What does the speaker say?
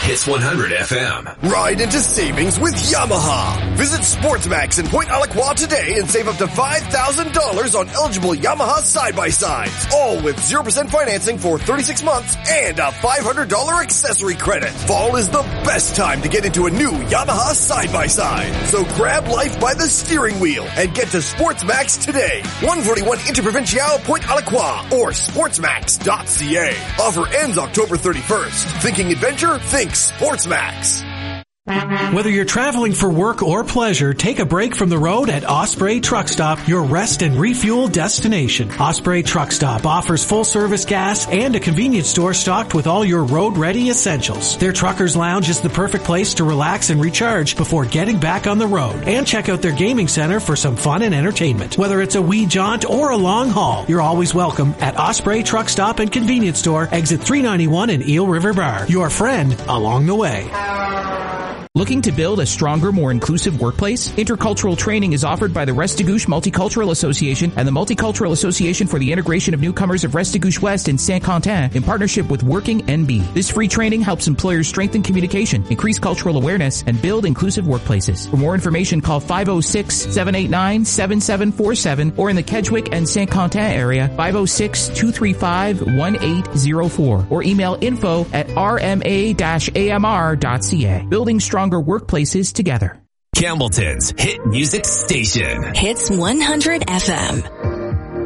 Hits 100 FM. Ride into savings with Yamaha. Visit SportsMax in Point Alaqua today and save up to $5,000 on eligible Yamaha side-by-sides. All with 0% financing for 36 months and a $500 accessory credit. Fall is the best time to get into a new Yamaha side-by-side. So grab life by the steering wheel and get to SportsMax today. 141 Interprovincial Point Alaqua or sportsmax.ca. Offer ends October 31st. Thinking adventure? Think SportsMax. Whether you're traveling for work or pleasure, take a break from the road at Osprey Truck Stop, your rest and refuel destination. Osprey Truck Stop offers full-service gas and a convenience store stocked with all your road-ready essentials. Their Truckers Lounge is the perfect place to relax and recharge before getting back on the road. And check out their gaming center for some fun and entertainment. Whether it's a wee jaunt or a long haul, you're always welcome at Osprey Truck Stop and Convenience Store, exit 391 in Eel River Bar. Your friend along the way. Looking to build a stronger, more inclusive workplace? Intercultural training is offered by the Restigouche Multicultural Association and the Multicultural Association for the Integration of Newcomers of Restigouche West in Saint-Quentin in partnership with Working NB. This free training helps employers strengthen communication, increase cultural awareness, and build inclusive workplaces. For more information, call 506-789-7747 or in the Kedgwick and Saint-Quentin area, 506-235-1804 or email info@rma-amr.ca. Building stronger workplaces together. Campbellton's hit music station. Hits 100 FM.